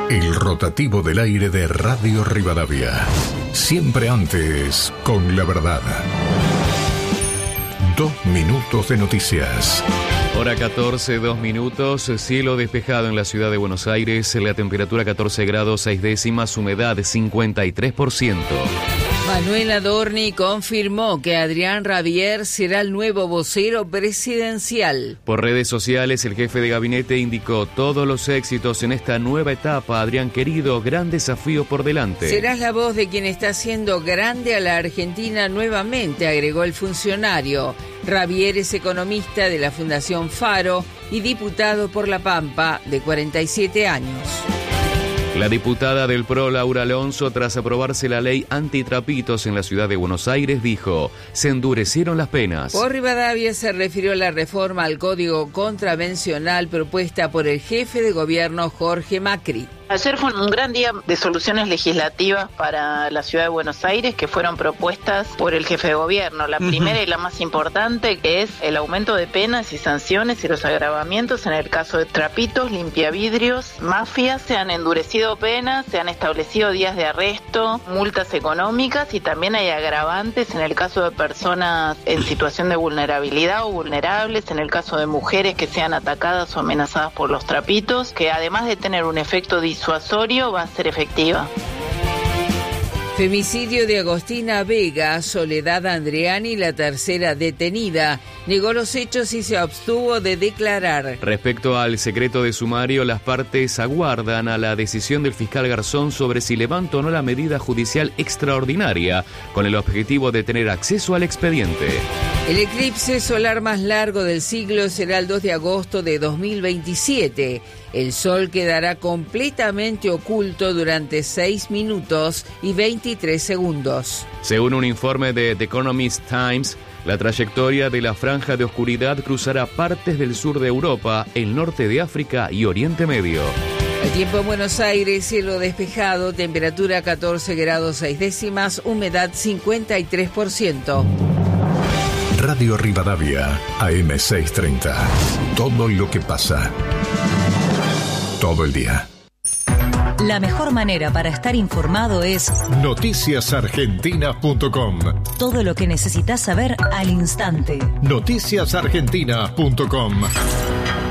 El rotativo del aire de Radio Rivadavia. Siempre antes, con la verdad. 2 minutos de noticias. Hora 14, 2 minutos, cielo despejado en la ciudad de Buenos Aires, la temperatura 14 grados 6 décimas, humedad 53%. Manuel Adorni confirmó que Adrián Rabier será el nuevo vocero presidencial. Por redes sociales, el jefe de gabinete indicó todos los éxitos en esta nueva etapa. Adrián querido, gran desafío por delante. Serás la voz de quien está haciendo grande a la Argentina nuevamente, agregó el funcionario. Rabier es economista de la Fundación Faro y diputado por La Pampa, de 47 años. La diputada del PRO, Laura Alonso, tras aprobarse la ley antitrapitos en la ciudad de Buenos Aires, dijo: se endurecieron las penas. Por Rivadavia se refirió a la reforma al Código Contravencional propuesta por el jefe de gobierno Jorge Macri. Ayer fue un gran día de soluciones legislativas para la ciudad de Buenos Aires que fueron propuestas por el jefe de gobierno. La primera y la más importante es el aumento de penas y sanciones y los agravamientos en el caso de trapitos, limpiavidrios, mafias. Se han endurecido penas, se han establecido días de arresto, multas económicas y también hay agravantes en el caso de personas en situación de vulnerabilidad o vulnerables, en el caso de mujeres que sean atacadas o amenazadas por los trapitos, que además de tener un efecto disuasorio va a ser efectiva. Femicidio de Agostina Vega, Soledad Andreani, la tercera detenida, negó los hechos y se abstuvo de declarar. Respecto al secreto de sumario, las partes aguardan a la decisión del fiscal Garzón sobre si levanta o no la medida judicial extraordinaria, con el objetivo de tener acceso al expediente. El eclipse solar más largo del siglo será el 2 de agosto de 2027. El sol quedará completamente oculto durante 6 minutos y 23 segundos. Según un informe de The Economist Times, la trayectoria de la franja de oscuridad cruzará partes del sur de Europa, el norte de África y Oriente Medio. El tiempo en Buenos Aires, cielo despejado, temperatura 14 grados 6 décimas, humedad 53%. Radio Rivadavia, AM 630. Todo lo que pasa. Todo el día. La mejor manera para estar informado es noticiasargentina.com. Todo lo que necesitas saber al instante. Noticiasargentina.com.